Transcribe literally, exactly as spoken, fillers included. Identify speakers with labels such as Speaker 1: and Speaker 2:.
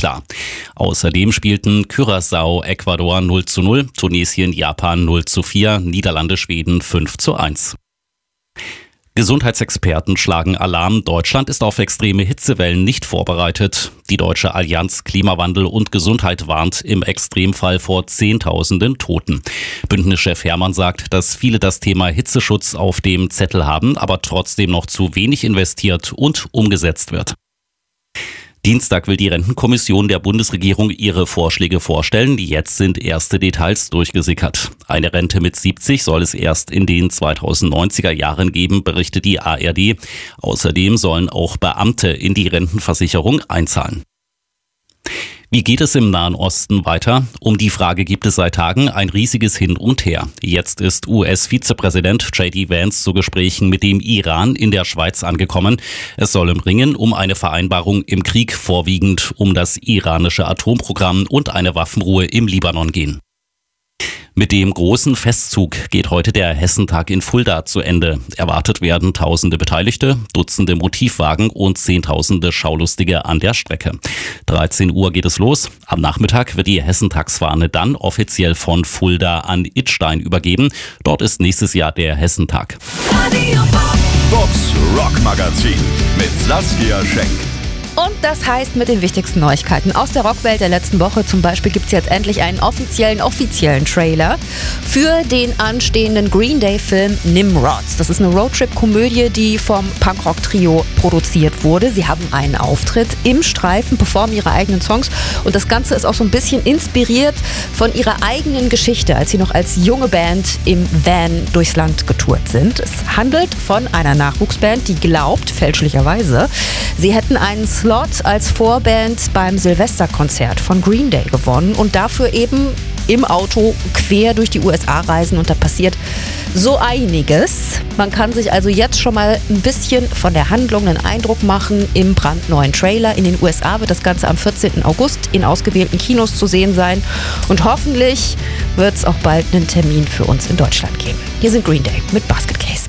Speaker 1: klar. Außerdem spielten Curaçao, Ecuador null zu null, Tunesien, Japan null zu vier, Niederlande, Schweden fünf zu eins. Gesundheitsexperten schlagen Alarm. Deutschland ist auf extreme Hitzewellen nicht vorbereitet. Die Deutsche Allianz Klimawandel und Gesundheit warnt im Extremfall vor Zehntausenden Toten. Bündnischchef Herrmann sagt, dass viele das Thema Hitzeschutz auf dem Zettel haben, aber trotzdem noch zu wenig investiert und umgesetzt wird. Dienstag will die Rentenkommission der Bundesregierung ihre Vorschläge vorstellen. Jetzt sind erste Details durchgesickert. Eine Rente mit siebzig soll es erst in den zweitausendneunziger Jahren geben, berichtet die A R D. Außerdem sollen auch Beamte in die Rentenversicherung einzahlen. Wie geht es im Nahen Osten weiter? Um die Frage gibt es seit Tagen ein riesiges Hin und Her. Jetzt ist U S-Vizepräsident J D Vance zu Gesprächen mit dem Iran in der Schweiz angekommen. Es soll im Ringen um eine Vereinbarung im Krieg, vorwiegend um das iranische Atomprogramm und eine Waffenruhe im Libanon gehen. Mit dem großen Festzug geht heute der Hessentag in Fulda zu Ende. Erwartet werden tausende Beteiligte, Dutzende Motivwagen und Zehntausende Schaulustige an der Strecke. dreizehn Uhr geht es los. Am Nachmittag wird die Hessentagsfahne dann offiziell von Fulda an Idstein übergeben. Dort ist nächstes Jahr der Hessentag.
Speaker 2: Box Rock Magazin mit Saskia Schenk.
Speaker 3: Und das heißt mit den wichtigsten Neuigkeiten aus der Rockwelt der letzten Woche. Zum Beispiel gibt es jetzt endlich einen offiziellen, offiziellen Trailer für den anstehenden Green Day-Film Nimrods. Das ist eine Roadtrip-Komödie, die vom Punkrock-Trio produziert wurde. Sie haben einen Auftritt im Streifen, performen ihre eigenen Songs und das Ganze ist auch so ein bisschen inspiriert von ihrer eigenen Geschichte, als sie noch als junge Band im Van durchs Land getourt sind. Es handelt von einer Nachwuchsband, die glaubt, fälschlicherweise, sie hätten einen Slot als Vorband beim Silvesterkonzert von Green Day gewonnen und dafür eben im Auto quer durch die U S A reisen und da passiert so einiges. Man kann sich also jetzt schon mal ein bisschen von der Handlung einen Eindruck machen im brandneuen Trailer. In den U S A wird das Ganze am vierzehnten August in ausgewählten Kinos zu sehen sein und hoffentlich wird es auch bald einen Termin für uns in Deutschland geben. Hier sind Green Day mit Basket Case.